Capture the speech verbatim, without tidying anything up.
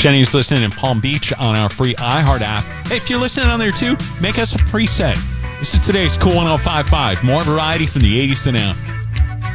Jenny's listening in Palm Beach on our free iHeart app. Hey, if you're listening on there too, make us a preset. This is today's Cool one oh five point five. More variety from the eighties to now.